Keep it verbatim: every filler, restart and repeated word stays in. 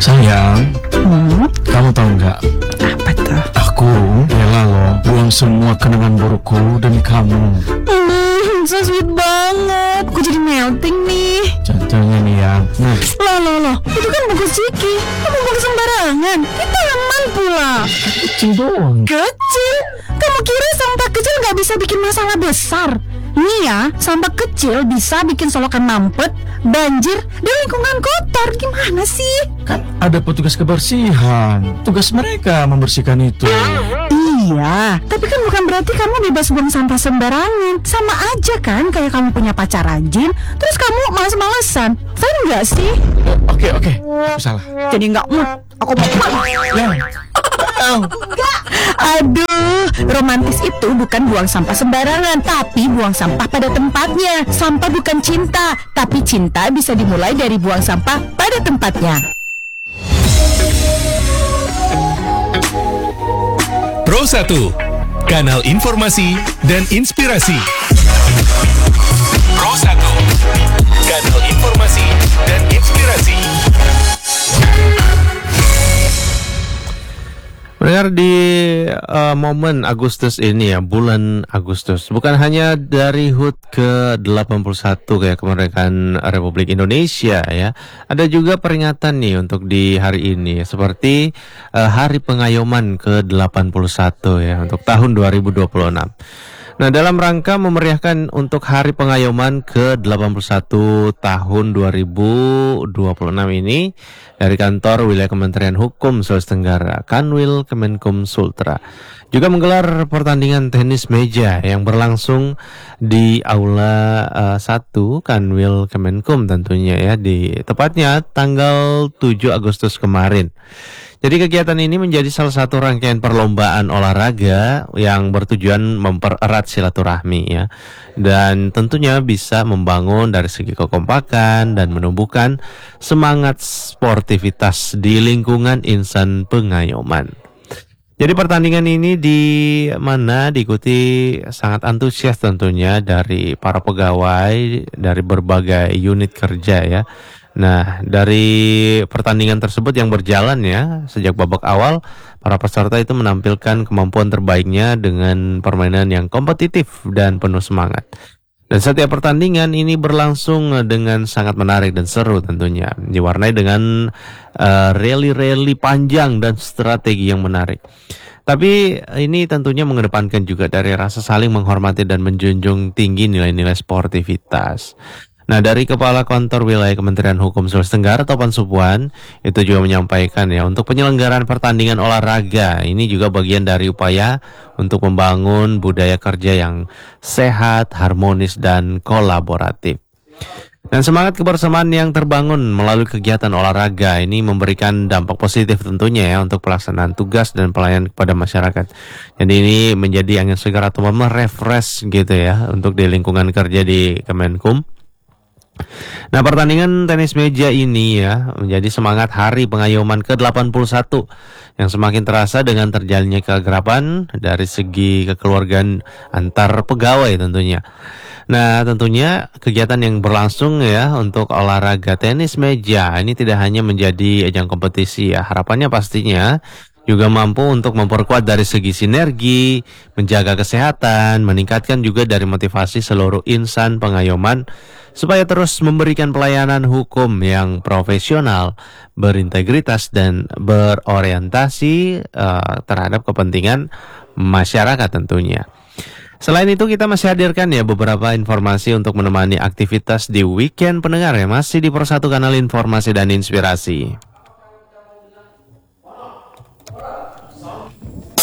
Sayang, Hmm, kamu tahu nggak? apa tuh? Aku rela loh buang semua kenangan burukku demi kamu. Hmm, so sweet banget. Aku jadi melting nih. Contohnya nih ya. Nah, Loh, loh, loh. Itu kan buku Ciki. Kamu buang sembarangan. Kita aman pula. kecil doang. Kecil? Kamu kira sampah kecil nggak bisa bikin masalah besar? Nih ya, sampah kecil bisa bikin solokan mampet, banjir, dan lingkungan kotor. Gimana sih? Kan ada petugas kebersihan. Tugas mereka membersihkan itu. Iya, tapi kan bukan berarti kamu bebas buang sampah sembarangan. Sama aja kan kayak kamu punya pacar rajin, terus kamu males-malesan. Fine nggak sih? Oh, Oke, oke. Aku salah. Jadi nggak mood. Aku mau. Ya. Oh. Aduh, romantis itu bukan buang sampah sembarangan, tapi buang sampah pada tempatnya. Sampah bukan cinta, tapi cinta bisa dimulai dari buang sampah pada tempatnya. Pro satu, kanal informasi dan inspirasi. Pro satu, kanal informasi dan inspirasi. Mendengar di uh, momen Agustus ini ya, bulan Agustus, bukan hanya dari H U T ke delapan puluh satu kayak kemerdekaan Republik Indonesia ya, ada juga peringatan nih untuk di hari ini seperti uh, Hari Pengayoman ke delapan puluh satu ya untuk tahun dua ribu dua puluh enam. Nah, dalam rangka memeriahkan untuk Hari Pengayoman ke delapan puluh satu tahun dua ribu dua puluh enam ini, dari kantor wilayah Kementerian Hukum Sulawesi Tenggara, Kanwil Kemenkum Sultra, juga menggelar pertandingan tenis meja yang berlangsung di Aula uh, satu Kanwil Kemenkum tentunya ya, di tepatnya tanggal tujuh Agustus kemarin. Jadi kegiatan ini menjadi salah satu rangkaian perlombaan olahraga yang bertujuan mempererat silaturahmi ya. Dan tentunya bisa membangun dari segi kekompakan dan menumbuhkan semangat sportivitas di lingkungan insan pengayoman. Jadi pertandingan ini di mana diikuti sangat antusias tentunya dari para pegawai dari berbagai unit kerja ya. Nah, dari pertandingan tersebut yang berjalan ya, sejak babak awal, para peserta itu menampilkan kemampuan terbaiknya dengan permainan yang kompetitif dan penuh semangat. Dan setiap pertandingan ini berlangsung dengan sangat menarik dan seru tentunya, diwarnai dengan uh, rally-rally panjang dan strategi yang menarik. Tapi ini tentunya mengedepankan juga dari rasa saling menghormati dan menjunjung tinggi nilai-nilai sportivitas. Nah, dari Kepala Kantor Wilayah Kementerian Hukum Sulawesi Tenggara, Topan Supuan, itu juga menyampaikan ya, untuk penyelenggaraan pertandingan olahraga ini juga bagian dari upaya untuk membangun budaya kerja yang sehat, harmonis, dan kolaboratif. Dan semangat kebersamaan yang terbangun melalui kegiatan olahraga ini memberikan dampak positif tentunya ya untuk pelaksanaan tugas dan pelayanan kepada masyarakat. Jadi ini menjadi angin segar atau merefresh gitu ya untuk di lingkungan kerja di Kemenkum. Nah, pertandingan tenis meja ini ya menjadi semangat Hari Pengayoman ke delapan puluh satu yang semakin terasa dengan terjalinnya keakraban dari segi kekeluargaan antar pegawai tentunya. Nah, tentunya kegiatan yang berlangsung ya untuk olahraga tenis meja ini tidak hanya menjadi ajang kompetisi ya, harapannya pastinya juga mampu untuk memperkuat dari segi sinergi, menjaga kesehatan, meningkatkan juga dari motivasi seluruh insan pengayoman supaya terus memberikan pelayanan hukum yang profesional, berintegritas, dan berorientasi uh, terhadap kepentingan masyarakat tentunya. Selain itu kita masih hadirkan ya beberapa informasi untuk menemani aktivitas di weekend pendengar ya, masih di Pro satu Kanal Informasi dan Inspirasi.